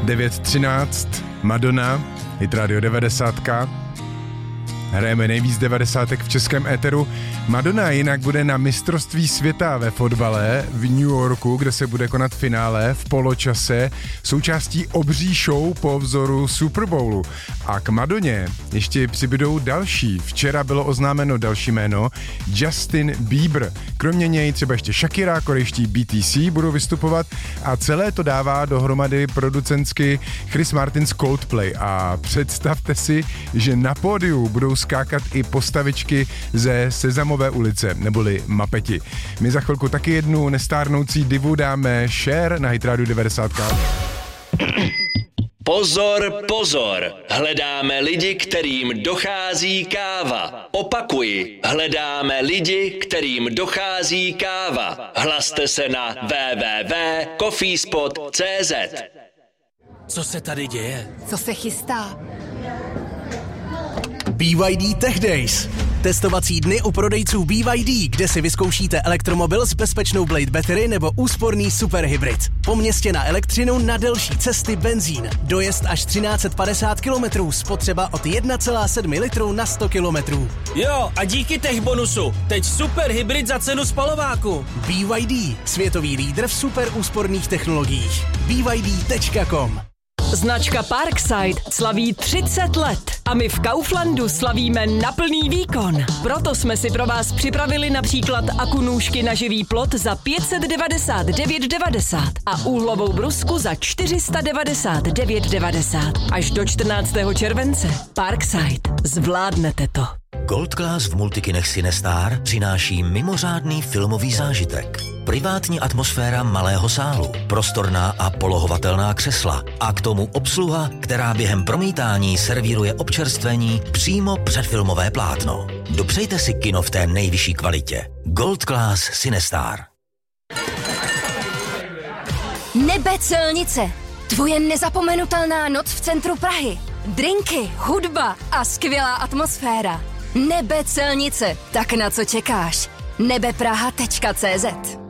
9:13, Madonna, Hit Radio 90. Hrajeme nejvíc 90 v českém éteru. Madonna jinak bude na mistrovství světa ve fotbale v New Yorku, kde se bude konat finále v poločase, součástí obří show po vzoru Super Bowlu. A k Madoně ještě přibydou další. Včera bylo oznámeno další jméno, Justin Bieber. Kromě něj třeba ještě Shakira, korejští BTC budou vystupovat a celé to dává dohromady producentsky Chris Martin z Coldplay. A představte si, že na pódiu budou skákat i postavičky ze Sezamové ulice, neboli Mapeti. My za chvilku taky jednu nestárnoucí divu dáme Cher na Hit Radio 90. Pozor, pozor, hledáme lidi, kterým dochází káva. Opakuji, hledáme lidi, kterým dochází káva. Hlaste se na www.coffeespot.cz. Co se tady děje? Co se chystá? BYD Tech Days. Testovací dny u prodejců BYD, kde si vyzkoušíte elektromobil s bezpečnou Blade Battery nebo úsporný superhybrid. Po městě na elektřinu, na delší cesty benzín. Dojezd až 1350 km, spotřeba od 1,7 litru na 100 km. Jo, a díky tech bonusu, teď superhybrid za cenu spalováku. BYD, světový lídr v super úsporných technologiích. BYD.com. Značka Parkside slaví 30 let a my v Kauflandu slavíme na plný výkon. Proto jsme si pro vás připravili například akunůžky na živý plot za 599,90 a úhlovou brusku za 499,90. Až do 14. července. Parkside. Zvládnete to. Gold Class v multikinech Cinestar přináší mimořádný filmový zážitek. Privátní atmosféra malého sálu, prostorná a polohovatelná křesla a k tomu obsluha, která během promítání servíruje občerstvení přímo před filmové plátno. Dopřejte si kino v té nejvyšší kvalitě. Gold Class Cinestar. Nebe celnice. Tvoje nezapomenutelná noc v centru Prahy. Drinky, hudba a skvělá atmosféra. Nebe celnice. Tak na co čekáš? nebepraha.cz.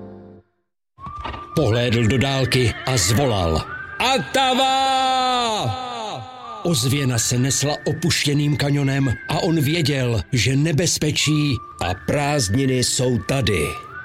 Pohlédl do dálky a zvolal. Atava! Ozvěna se nesla opuštěným kanionem a on věděl, že nebezpečí a prázdniny jsou tady.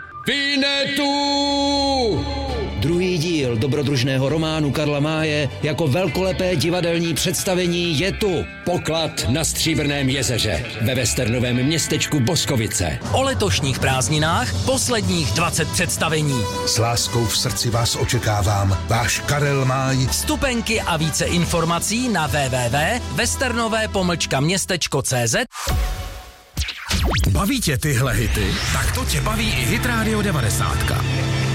Vinetu! Druhý díl dobrodružného románu Karla Máje jako velkolepé divadelní představení je tu. Poklad na Stříbrném jezeře ve westernovém městečku Boskovice. O letošních prázdninách posledních 20 představení. S láskou v srdci vás očekávám. Váš Karel Máj. Vstupenky a více informací na www.westernové-městečko.cz. Baví tě tyhle hity? Tak to tě baví i Hit Radio 90.